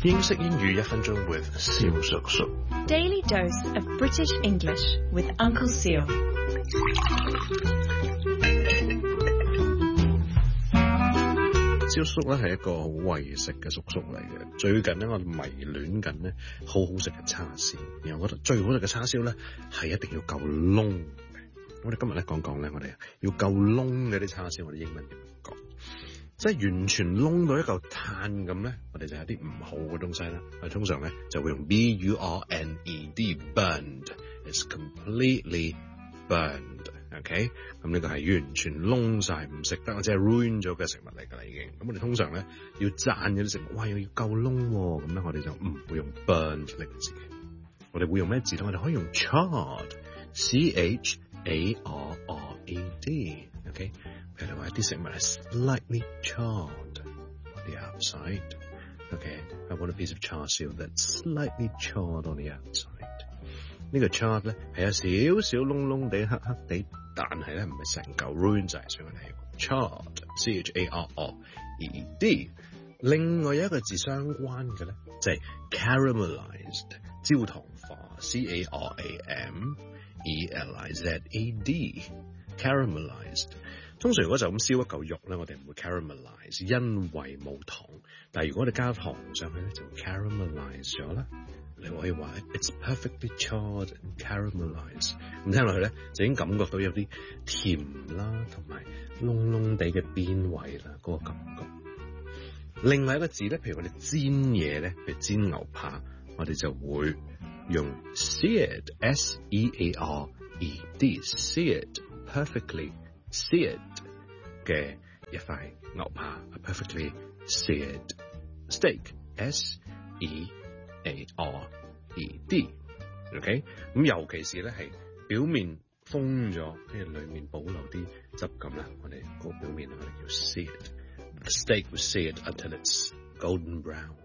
英式英語1分鐘 with 蕭叔叔。 Daily dose of British English with Uncle Seal. 蕭叔咧係一個好為食嘅叔叔嚟嘅。最近咧我迷戀緊咧好好食嘅叉燒，然後我覺得最好食嘅叉燒咧係一定要夠燶嘅。我哋今日咧講講咧，我哋要夠燶嘅啲叉燒，我哋英文點樣講？即係完全燶到一嚿炭咁咧，我哋就有啲唔好嘅東西啦。我哋通常咧就會用 B-U-R-N-E-D burned. It's completely burned.OK， 咁呢個係完全燶晒唔食得或者係 ruin 咗嘅食物嚟㗎啦已經。咁我哋通常咧要讚嗰啲食物，哇要夠燶喎，咁咧我哋就唔會用 burned 呢個字。我哋會用咩字咧？我哋可以用 charred，C-H-A-R-R-E-D。OK， 譬如話啲食物係 slightly charred on the outside。OK， I want a piece of char siu that's slightly charred on the outside。呢個 charred 咧係有少少燶燶地、黑黑地，但係咧唔係成嚿 ruin 晒，所以我哋係 charred，C-H-A-R-R-E-D。另外有一個字相關嘅咧就係 caramelized， 焦糖化 ，C-A-R-A-M-E-L-I-Z-E-D。caramelized。通常如果就咁燒一嚿肉咧，我哋唔會 caramelize， 因為冇糖。但係如果我哋加糖上去咧，就會 caramelize 咗啦。你可以話 It's perfectly charred and caramelized。咁聽落去咧，就已經感覺到有啲甜啦，同埋燶燶地嘅邊位啦，嗰個感覺。另外一個字咧，譬如我哋煎嘢咧，譬如煎牛扒，我哋就會用 seared，S-E-A-R-E-D，seared perfectly seared 嘅一塊牛扒 ，a perfectly seared steak，S-E-A-R-E-D。OK， 咁尤其是咧係表面封咗，跟住裡面保留啲汁感啦，我哋嗰個表面我哋叫 seared。The steak was seared until it's golden brown.